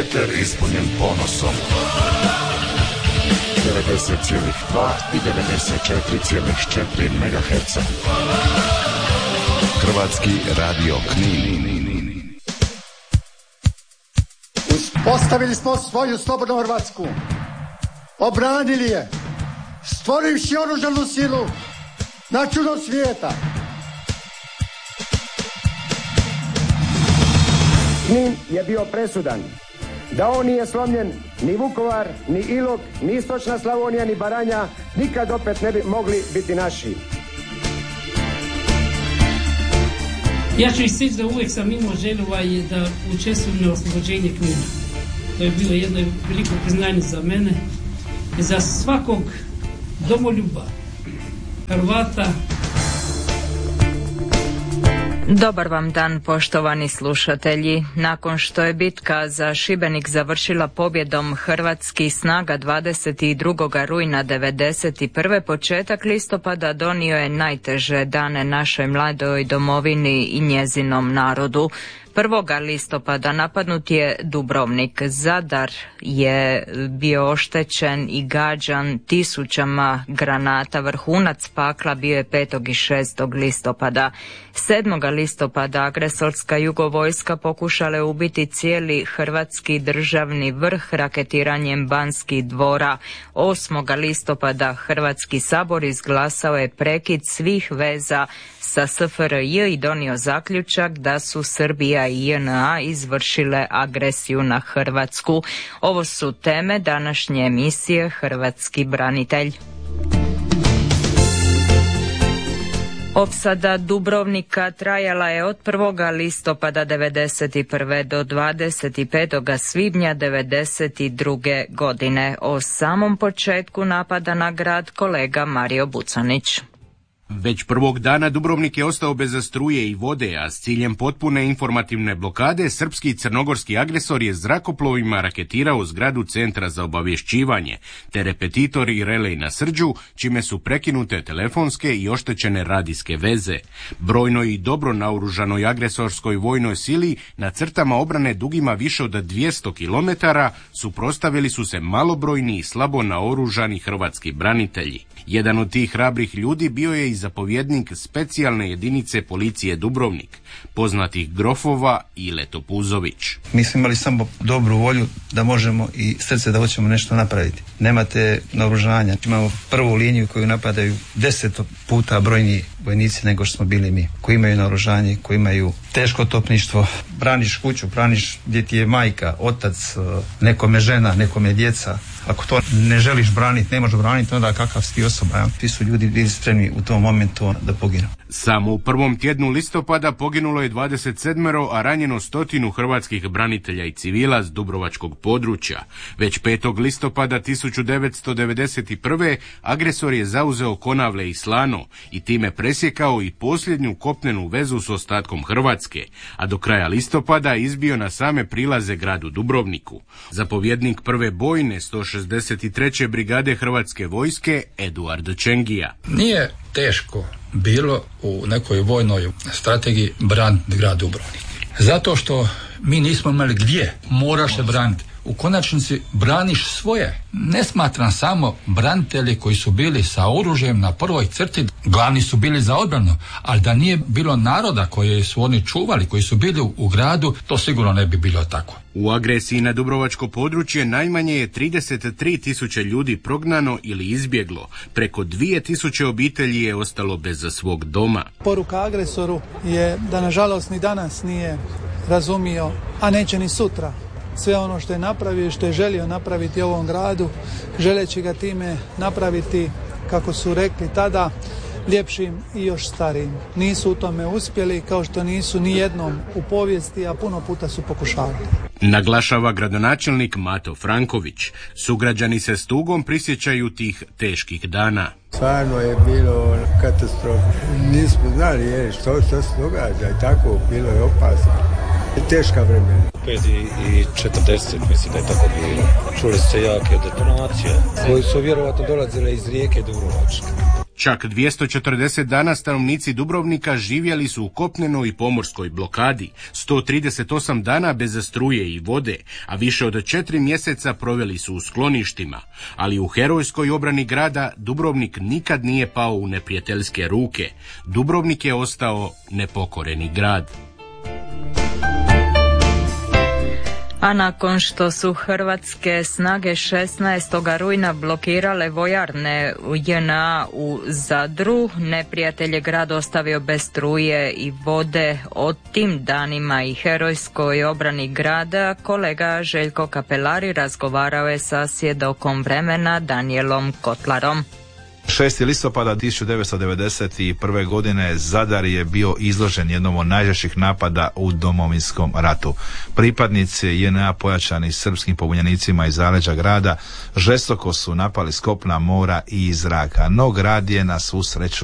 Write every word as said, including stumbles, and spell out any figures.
Eter ispunjen ponosom. devedeset zarez dva i devedeset četiri zarez četiri megaherca. Hrvatski radio Knin. Uspostavili smo svoju slobodnu Hrvatsku. Obranili je, stvorivši oružanu silu na čudo svijeta. Knin je bio presudan. Da on nije slomljen, ni Vukovar, ni Ilok, ni istočna Slavonija, ni Baranja, nikad opet ne bi mogli biti naši. Ja ću istići da uvijek sam imao želju da učestvujem na oslobođenje Knina. To je bilo jedno veliko priznanje za mene i za svakog domoljuba, Hrvata. Dobar vam dan, poštovani slušatelji. Nakon što je bitka za Šibenik završila pobjedom hrvatskih snaga dvadeset drugog rujna devedeset prve početak listopada donio je najteže dane našoj mladoj domovini i njezinom narodu. Prvog listopada napadnut je Dubrovnik. Zadar je bio oštećen i gađan tisućama granata. Vrhunac pakla bio je petog i šestog listopada. sedmog listopada agresorska jugovojska pokušala je ubiti cijeli hrvatski državni vrh raketiranjem Banskih dvora. osmog listopada Hrvatski sabor izglasao je prekid svih veza sa S F R J i donio zaključak da su Srbija i J N A izvršile agresiju na Hrvatsku. Ovo su teme današnje emisije Hrvatski branitelj. Opsada Dubrovnika trajala je od prvog listopada devedeset prve do dvadeset petog svibnja devedeset druge godine. O samom početku napada na grad kolega Mario Bucanić. Već prvog dana Dubrovnik je ostao bez struje i vode, a s ciljem potpune informativne blokade srpski i crnogorski agresor je zrakoplovima raketirao zgradu Centra za obavješćivanje, te repetitor i relej na Srđu, čime su prekinute telefonske i oštećene radijske veze. Brojnoj i dobro naoružanoj agresorskoj vojnoj sili na crtama obrane dugima više od dvjesto kilometara suprotstavili su se malobrojni i slabo naoružani hrvatski branitelji. Jedan od tih hrabrih ljudi bio je i zapovjednik specijalne jedinice policije Dubrovnik, poznatih Grofova Ile Topuzović. Mi smo imali samo dobru volju da možemo i srce da hoćemo nešto napraviti. Nemate naoružanja. Imamo prvu liniju koju napadaju deset puta brojniji vojnici nego što smo bili mi, koji imaju naoružanje, koji imaju teško topništvo. Braniš kuću, braniš gdje ti je majka, otac, nekome žena, nekome djeca. Ako to ne želiš braniti, ne možeš braniti, onda kakav si ti osoba. Ja? Ti su ljudi bili spremni u tom momentu da poginu. Samo u prvom tjednu listopada poginulo je dvadeset sedam, a ranjeno stotinu hrvatskih branitelja i civila s dubrovačkog područja. Već petog listopada tisuću devetsto devedeset prve agresor je zauzeo Konavle i Slano i time presjekao i posljednju kopnenu vezu s ostatkom Hrvatske, a do kraja listopada izbio na same prilaze gradu Dubrovniku. Zapovjednik prve bojne sto šezdeset treće brigade Hrvatske vojske Eduard Čengija. Nije teško bilo u nekoj vojnoj strategiji braniti grad Dubrovnik. Zato što mi nismo imali gdje, moraš se braniti. U konačnici braniš svoje. Ne smatram samo branitelji koji su bili sa oružjem na prvoj crti, glavni su bili za odbranu, ali da nije bilo naroda koje su oni čuvali, koji su bili u, u gradu, to sigurno ne bi bilo tako. U agresiji na dubrovačko područje najmanje je trideset tri tisuće ljudi prognano ili izbjeglo. Preko dvije tisuće obitelji je ostalo bez svog doma. Poruka agresoru je da nažalost ni danas nije razumio, a neće ni sutra, sve ono što je napravio i što je želio napraviti ovom gradu, želeći ga time napraviti, kako su rekli tada, ljepšim i još starijim. Nisu u tome uspjeli, kao što nisu ni jednom u povijesti, a puno puta su pokušavali. Naglašava gradonačelnik Mato Franković. Sugrađani se s tugom prisjećaju tih teških dana. Stvarno je bilo katastrofa. Nismo znali je, što, što se događa i tako, bilo je opasno. Teška vremena. pet i četrdeset mislim da je tako bilo. Čuli se jake detonacije koji su vjerovatno dolazile iz rijeke Dubrovačke. Čak dvjesto četrdeset dana stanovnici Dubrovnika živjeli su u kopnenoj i pomorskoj blokadi, sto trideset osam dana bez struje i vode, a više od četiri mjeseca proveli su u skloništima. Ali u herojskoj obrani grada Dubrovnik nikad nije pao u neprijateljske ruke. Dubrovnik je ostao nepokoreni grad. A nakon što su hrvatske snage šesnaestog rujna blokirale vojarne u J N A u Zadru, neprijatelj je grad ostavio bez struje i vode. O tim danima i herojskoj obrani grada kolega Željko Kapelari razgovarao je sa svjedokom vremena Danielom Kotlarom. šestog listopada tisuću devetsto devedeset prve. godine Zadar je bio izložen jednom od najžešćih napada u Domovinskom ratu. Pripadnici J N A pojačani srpskim pobunjenicima iz zaleđa grada žestoko su napali s kopna, mora i iz zraka, no grad je na svu sreću